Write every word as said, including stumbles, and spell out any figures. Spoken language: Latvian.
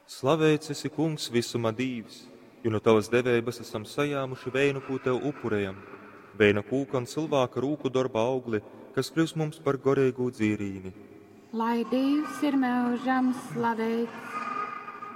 Slavēts esi, kungs, visuma dīvs, jo no tavas devības esam sajāmuši vēnu, ko tev upurējam, vēna kūka un cilvēka rūku darba augli, kas kļūs mums par gorīgu dzīrīni. Lai Dievs ir mūžam slavēts.